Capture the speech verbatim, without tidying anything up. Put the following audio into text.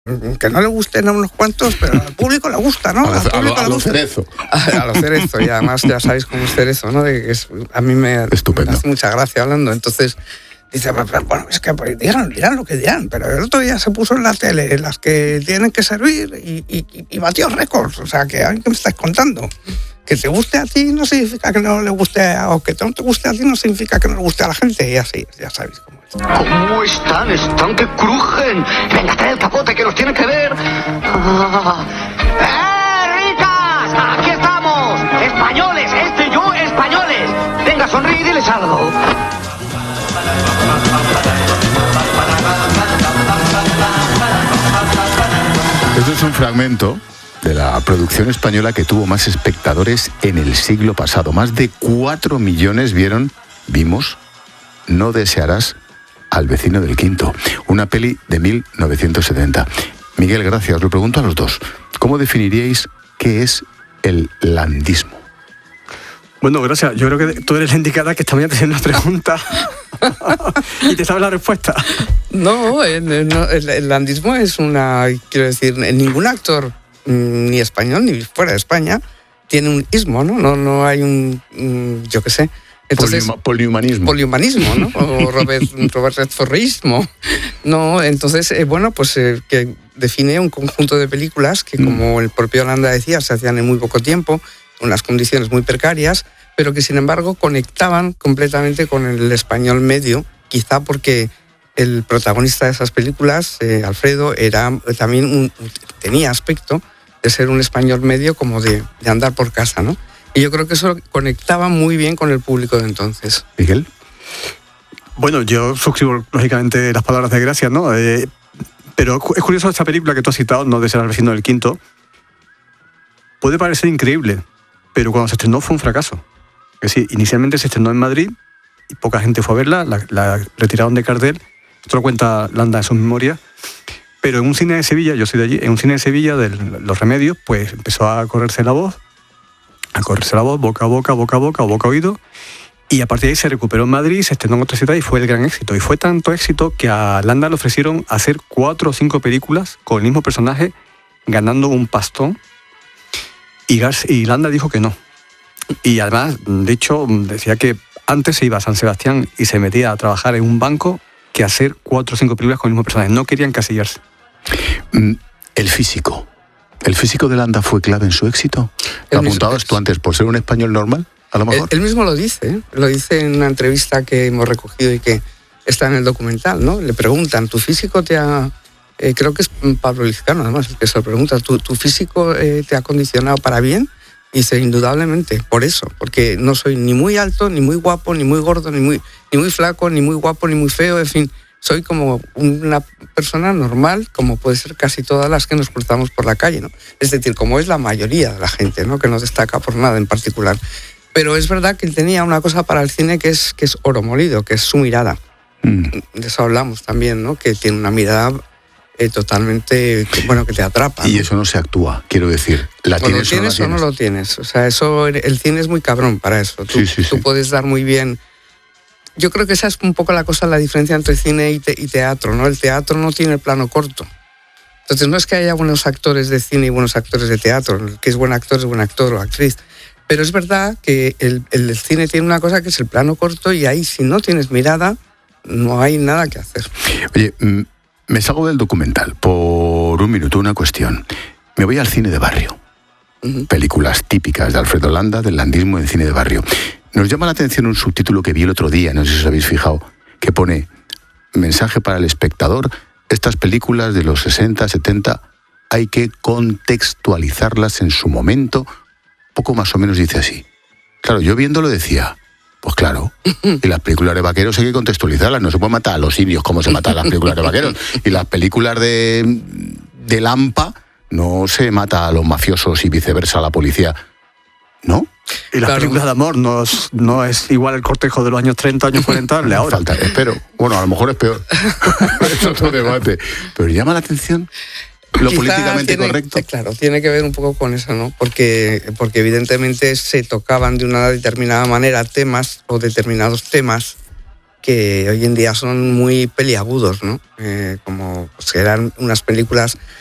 Que no le gusten a unos cuantos, pero al público le gusta, ¿no? A, al lo, a, le lo gusta. Cerezo. A, a lo Cerezo, y además ya sabéis cómo es Cerezo, ¿no? De que es, a mí me, me hace mucha gracia hablando. Entonces, dice, bueno, es que pues, dirán, dirán lo que dirán, pero el otro día se puso en la tele las que tienen que servir y, y, y batió récords. O sea, que ¿qué me estáis contando? Que te guste a ti no significa que no le guste, a, o que no te guste a ti no significa que no le guste a la gente, y así, ya sabéis cómo es. ¿Cómo están? Están que crujen. Venga, trae el capote que los tienen que ver. Ah. ¡Eh, ricas! Aquí estamos. Españoles, este y yo, españoles. Venga, sonríe y diles algo. Esto es un fragmento de la producción española que tuvo más espectadores en el siglo pasado. Más de cuatro millones vieron, vimos, No desearás al vecino del quinto, una peli de mil novecientos setenta. Miguel, gracias. Os lo pregunto a los dos. ¿Cómo definiríais qué es el landismo? Bueno, gracias. Yo creo que tú eres la indicada que esta mañana te haciendo una pregunta y te sabes la respuesta. No, el, no, el, el landismo es una, quiero decir, ningún actor, ni español ni fuera de España, tiene un ismo, ¿no? No, no hay un, yo qué sé. Entonces, Poliuma, polihumanismo. Polihumanismo, ¿no? O Robert, Robert Redfordismo. No, entonces, eh, bueno, pues eh, que define un conjunto de películas que, como el propio Landa decía, se hacían en muy poco tiempo, unas condiciones muy precarias, pero que sin embargo conectaban completamente con el español medio, quizá porque el protagonista de esas películas, eh, Alfredo, era también un, tenía aspecto de ser un español medio, como de, de andar por casa, ¿no? Y yo creo que eso conectaba muy bien con el público de entonces. ¿Miguel? Bueno, yo suscribo lógicamente las palabras de Gracia, ¿no? Eh, pero es curioso esta película que tú has citado, No desearás al vecino del quinto. Puede parecer increíble, pero cuando se estrenó fue un fracaso. Es decir, inicialmente se estrenó en Madrid y poca gente fue a verla, la, la retiraron de cartel. Esto lo cuenta Landa en sus memorias. Pero en un cine de Sevilla, yo soy de allí, en un cine de Sevilla de Los Remedios, pues empezó a correrse la voz, a correrse la voz, boca a boca, boca a boca, o boca a oído, y a partir de ahí se recuperó en Madrid, se estrenó en otra ciudad y fue el gran éxito. Y fue tanto éxito que a Landa le ofrecieron hacer cuatro o cinco películas con el mismo personaje, ganando un pastón, y, Gar- y Landa dijo que no. Y además, de hecho, decía que antes se iba a San Sebastián y se metía a trabajar en un banco que hacer cuatro o cinco películas con el mismo personaje. No quería encasillarse. El físico. ¿El físico de Landa fue clave en su éxito? ¿Lo apuntabas tú antes por ser un español normal, a lo mejor? Él, él mismo lo dice, ¿eh? Lo dice en una entrevista que hemos recogido y que está en el documental, ¿no? Le preguntan, ¿tu físico te ha...? Eh, creo que es Pablo Lizcano, además, el que se lo pregunta, ¿tu, tu físico eh, te ha condicionado para bien? Y dice, indudablemente, por eso, porque no soy ni muy alto, ni muy guapo, ni muy gordo, ni muy, ni muy flaco, ni muy guapo, ni muy feo, en fin, soy como una persona normal, como puede ser casi todas las que nos cruzamos por la calle, ¿no? Es decir, como es la mayoría de la gente, ¿no? Que no destaca por nada en particular. Pero es verdad que él tenía una cosa para el cine que es, que es oro molido, que es su mirada. Mm. De eso hablamos también, ¿no? Que tiene una mirada eh, totalmente, bueno, que te atrapa, ¿no? Y eso no se actúa, quiero decir. ¿La bueno, tienes, ¿lo tienes o no, no lo tienes? O sea, eso, el cine es muy cabrón para eso. Tú, sí, sí, tú sí. puedes dar muy bien... Yo creo que esa es un poco la cosa, la diferencia entre cine y, te, y teatro, ¿no? El teatro no tiene el plano corto. Entonces no es que haya buenos actores de cine y buenos actores de teatro. El que es buen actor es buen actor o actriz. Pero es verdad que el, el cine tiene una cosa que es el plano corto, y ahí, si no tienes mirada, no hay nada que hacer. Oye, me salgo del documental por un minuto, una cuestión. Me voy al cine de barrio. Uh-huh. Películas típicas de Alfredo Landa, del landismo en cine de barrio. Nos llama la atención un subtítulo que vi el otro día, no sé si os habéis fijado, que pone: mensaje para el espectador, estas películas de los sesenta, setenta hay que contextualizarlas en su momento. Poco más o menos dice así. Claro, yo viéndolo decía, pues claro, y las películas de vaqueros hay que contextualizarlas, no se puede matar a los indios como se matan las películas de vaqueros, y las películas de, de Lampa no se mata a los mafiosos y viceversa a la policía, ¿no? Y las claro. películas de amor no es, no es igual el cortejo de los años treinta, años cuarenta, de ahora. Falta, espero. Bueno, a lo mejor es peor. Es otro debate. Pero llama la atención lo Quizá políticamente tiene, correcto. Claro, tiene que ver un poco con eso, ¿no? Porque, porque evidentemente se tocaban de una determinada manera temas o determinados temas que hoy en día son muy peliagudos, ¿no? Eh, como pues, eran unas películas